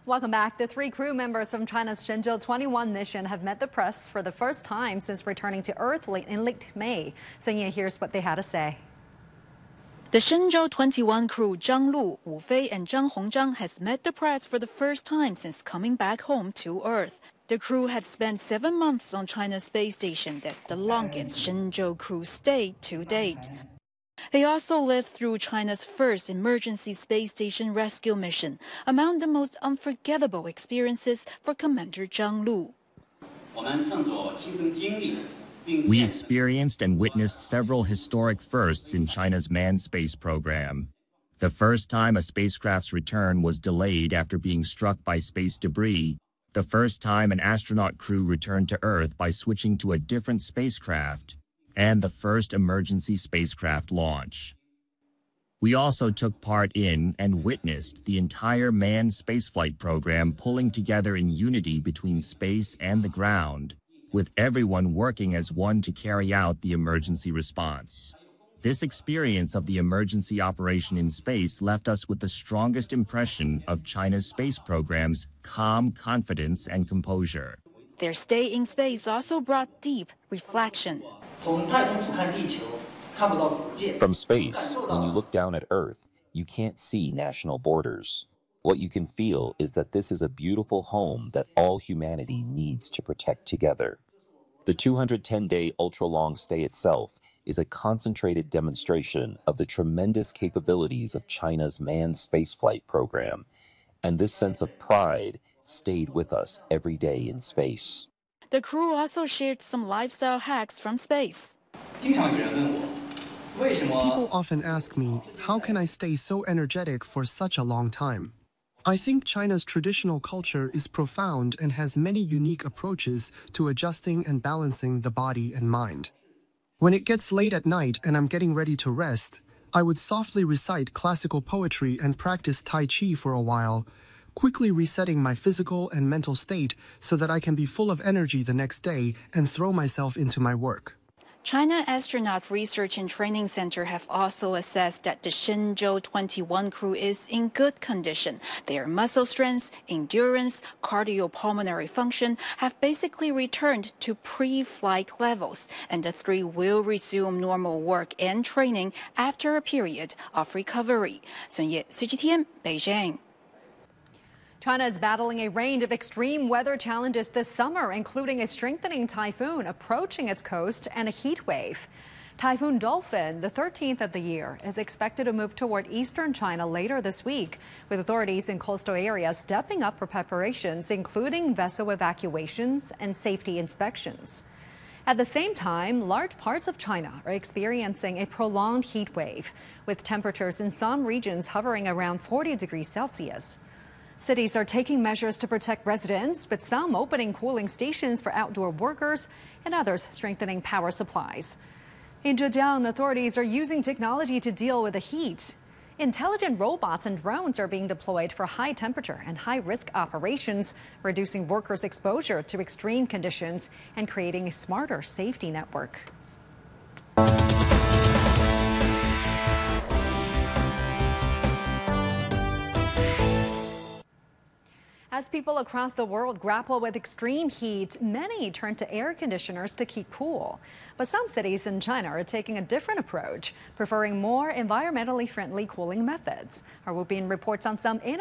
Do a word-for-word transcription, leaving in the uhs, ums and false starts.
Welcome back. The three crew members from China's Shenzhou twenty-one mission have met the press for the first time since returning to Earth late in late May. So yeah, here's what they had to say. The Shenzhou twenty-one crew Zhang Lu, Wu Fei, and Zhang Hongzhang has met the press for the first time since coming back home to Earth. The crew had spent seven months on China's space station. That's the longest Shenzhou crew stay to date. They also lived through China's first emergency space station rescue mission, among the most unforgettable experiences for Commander Zhang Lu. We experienced and witnessed several historic firsts in China's manned space program. The first time a spacecraft's return was delayed after being struck by space debris, the first time an astronaut crew returned to Earth by switching to a different spacecraft, and the first emergency spacecraft launch. We also took part in and witnessed the entire manned spaceflight program pulling together in unity between space and the ground, with everyone working as one to carry out the emergency response. This experience of the emergency operation in space left us with the strongest impression of China's space program's calm confidence and composure. Their stay in space also brought deep reflection. From space, when you look down at Earth, you can't see national borders. What you can feel is that this is a beautiful home that all humanity needs to protect together. The two hundred ten day ultra-long stay itself is a concentrated demonstration of the tremendous capabilities of China's manned spaceflight program, and this sense of pride stayed with us every day in space. The crew also shared some lifestyle hacks from space. People often ask me, how can I stay so energetic for such a long time? I think China's traditional culture is profound and has many unique approaches to adjusting and balancing the body and mind. When it gets late at night and I'm getting ready to rest, I would softly recite classical poetry and practice Tai Chi for a while, quickly resetting my physical and mental state so that I can be full of energy the next day and throw myself into my work. China Astronaut Research and Training Center have also assessed that the Shenzhou twenty-one crew is in good condition. Their muscle strength, endurance, cardiopulmonary function have basically returned to pre-flight levels, and the three will resume normal work and training after a period of recovery. Sun Ye, C G T N, Beijing. China is battling a range of extreme weather challenges this summer, including a strengthening typhoon approaching its coast and a heat wave. Typhoon Dolphin, the thirteenth of the year, is expected to move toward eastern China later this week, with authorities in coastal areas stepping up for preparations, including vessel evacuations and safety inspections. At the same time, large parts of China are experiencing a prolonged heat wave, with temperatures in some regions hovering around forty degrees Celsius. Cities are taking measures to protect residents, with some opening cooling stations for outdoor workers and others strengthening power supplies. In Zhejiang, authorities are using technology to deal with the heat. Intelligent robots and drones are being deployed for high temperature and high risk operations, reducing workers' exposure to extreme conditions and creating a smarter safety network. As people across the world grapple with extreme heat, many turn to air conditioners to keep cool. But some cities in China are taking a different approach, preferring more environmentally friendly cooling methods. Our Wu Bin reports on some